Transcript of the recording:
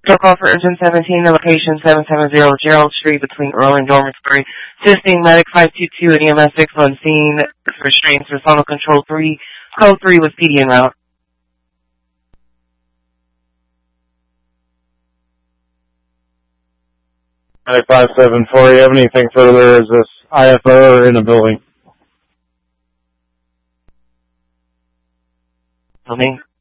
Truck call for urgent 17, location 770 Gerald Street between Earl and Dormitory. Assisting medic 522 and EMS 6 on scene. Restraints for Sonal Control 3. Code 3 with PD en route. 9574, you have anything further? Is this IFO or in the building? Building.